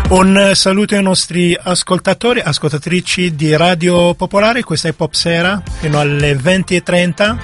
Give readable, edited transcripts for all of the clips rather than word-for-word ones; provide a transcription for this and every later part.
Un saluto ai nostri ascoltatori, ascoltatrici di Radio Popolare, questa è Pop Sera fino alle 20:30.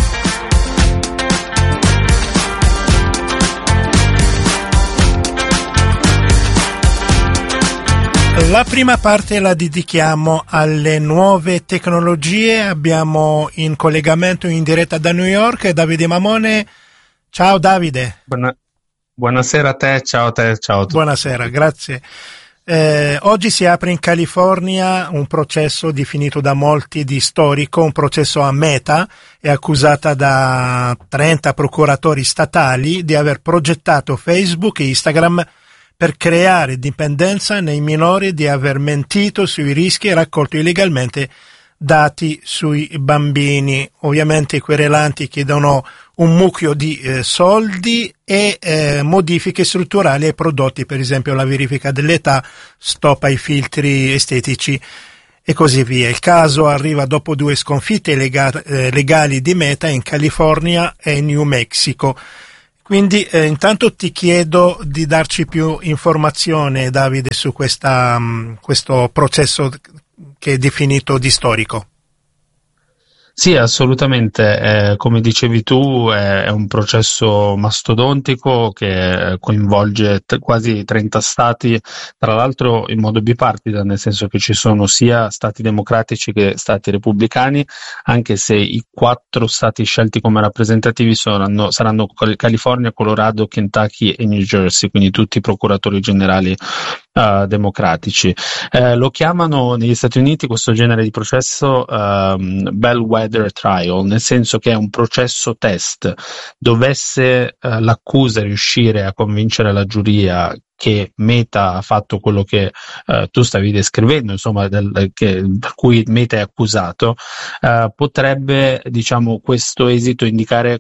La prima parte la dedichiamo alle nuove tecnologie. Abbiamo in collegamento in diretta da New York Davide Mamone. Ciao Davide. Buonasera a te, ciao a te, ciao a tutti. Buonasera, grazie. Oggi si apre in California un processo definito da molti di storico, un processo a Meta. È accusata da 30 procuratori statali di aver progettato Facebook e Instagram per creare dipendenza nei minori, di aver mentito sui rischi e raccolto illegalmente dati sui bambini. Ovviamente i querelanti chiedono un mucchio di soldi e modifiche strutturali ai prodotti, per esempio la verifica dell'età, stop ai filtri estetici e così via. Il caso arriva dopo 2 sconfitte legali di Meta in California e New Mexico. Quindi intanto ti chiedo di darci più informazione, Davide, su questo processo che è definito di storico. Sì, assolutamente. Come dicevi tu, è un processo mastodontico che coinvolge quasi 30 stati, tra l'altro in modo bipartisan, nel senso che ci sono sia stati democratici che stati repubblicani, anche se i 4 stati scelti come rappresentativi saranno California, Colorado, Kentucky e New Jersey, quindi tutti i procuratori generali democratici. Lo chiamano negli Stati Uniti questo genere di processo bellwether trial, nel senso che è un processo test. Dovesse l'accusa riuscire a convincere la giuria che Meta ha fatto quello che tu stavi descrivendo, insomma, per cui Meta è accusato, potrebbe, diciamo, questo esito indicare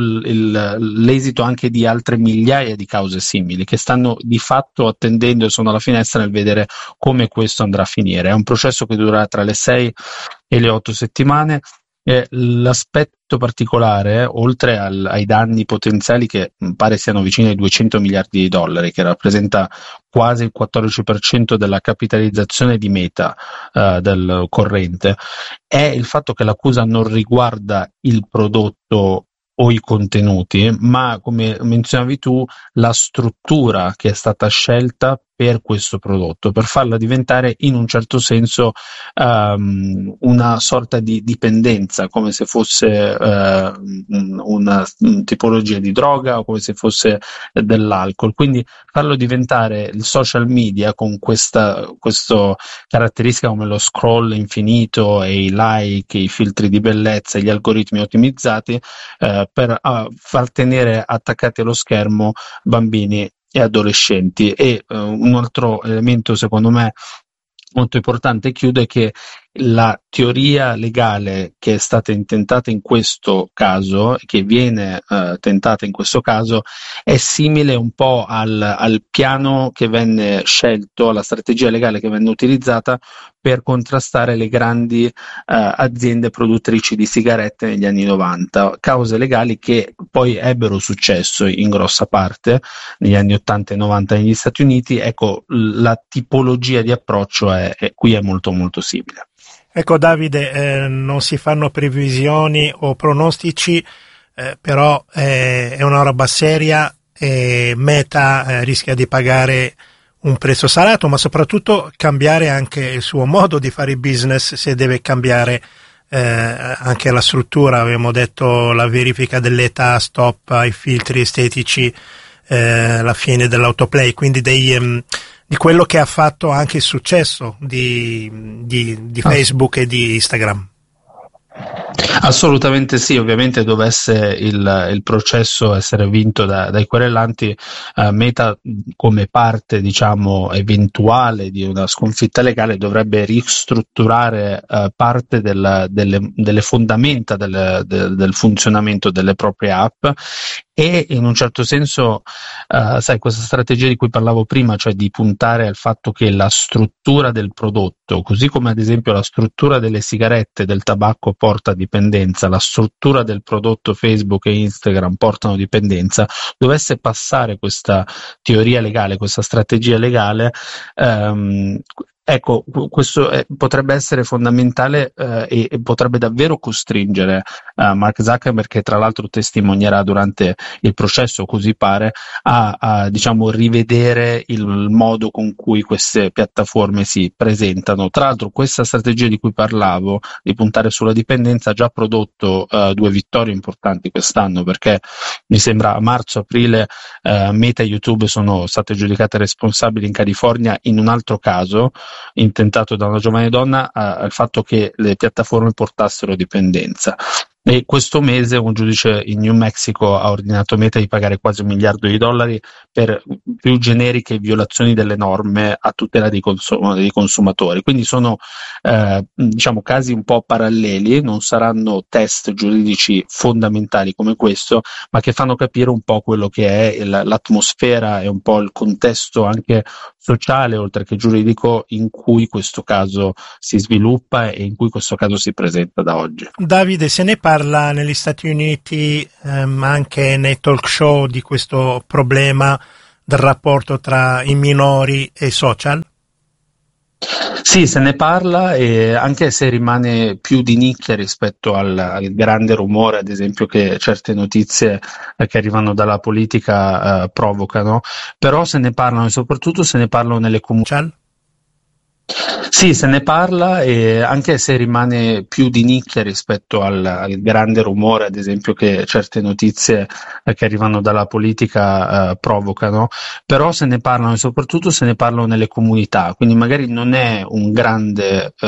l'esito anche di altre migliaia di cause simili che stanno di fatto attendendo e sono alla finestra nel vedere come questo andrà a finire. È un processo che durerà tra le 6 e le 8 settimane. L'aspetto particolare, oltre ai danni potenziali che pare siano vicini ai $200 miliardi, che rappresenta quasi il 14% della capitalizzazione di Meta del corrente, è il fatto che l'accusa non riguarda il prodotto o i contenuti, ma, come menzionavi tu, la struttura che è stata scelta per questo prodotto, per farla diventare in un certo senso una sorta di dipendenza, come se fosse una tipologia di droga o come se fosse dell'alcol. Quindi farlo diventare il social media con questa caratteristica come lo scroll infinito e i like, i filtri di bellezza e gli algoritmi ottimizzati per far tenere attaccati allo schermo bambini e adolescenti. E un altro elemento secondo me molto importante, chiude, che la teoria legale che è stata intentata in questo caso, che viene tentata in questo caso, è simile un po' al piano che venne scelto, alla strategia legale che venne utilizzata per contrastare le grandi aziende produttrici di sigarette negli anni 90, cause legali che poi ebbero successo in grossa parte negli anni 80 e 90 negli Stati Uniti. Ecco, la tipologia di approccio qui è molto molto simile. Ecco Davide, non si fanno previsioni o pronostici, però è una roba seria e Meta rischia di pagare un prezzo salato, ma soprattutto cambiare anche il suo modo di fare business, se deve cambiare anche la struttura. Abbiamo detto la verifica dell'età, stop ai filtri estetici, la fine dell'autoplay, quindi di quello che ha fatto anche il successo di Facebook e di Instagram. Assolutamente sì, ovviamente dovesse il processo essere vinto dai querelanti, Meta, come parte, diciamo, eventuale di una sconfitta legale, dovrebbe ristrutturare parte delle fondamenta del funzionamento delle proprie app E in un certo senso, sai, questa strategia di cui parlavo prima, cioè di puntare al fatto che la struttura del prodotto, così come ad esempio la struttura delle sigarette, del tabacco porta a dipendenza, la struttura del prodotto Facebook e Instagram portano dipendenza, dovesse passare questa teoria legale, questa strategia legale, ehm, ecco, questo potrebbe essere fondamentale e potrebbe davvero costringere Mark Zuckerberg, che tra l'altro testimonierà durante il processo, così pare, a diciamo rivedere il modo con cui queste piattaforme si presentano. Tra l'altro questa strategia di cui parlavo, di puntare sulla dipendenza, ha già prodotto due vittorie importanti quest'anno, perché mi sembra a marzo-aprile Meta e YouTube sono state giudicate responsabili in California in un altro caso intentato da una giovane donna al fatto che le piattaforme portassero dipendenza. E questo mese un giudice in New Mexico ha ordinato a Meta di pagare quasi $1 miliardo per più generiche violazioni delle norme a tutela dei consumatori. Quindi sono diciamo casi un po' paralleli, non saranno test giuridici fondamentali come questo, ma che fanno capire un po' quello che è l'atmosfera e un po' il contesto anche sociale, oltre che giuridico, in cui questo caso si sviluppa e in cui questo caso si presenta da oggi. Davide, se ne parla negli Stati Uniti anche nei talk show di questo problema del rapporto tra i minori e i social? Sì, se ne parla, e anche se rimane più di nicchia rispetto al grande rumore, ad esempio, che certe notizie che arrivano dalla politica provocano, però se ne parlano e soprattutto se ne parlano nelle comunità. Social? Sì, se ne parla, e anche se rimane più di nicchia rispetto al grande rumore, ad esempio, che certe notizie che arrivano dalla politica provocano, però se ne parlano e soprattutto se ne parlano nelle comunità, quindi magari non è un grande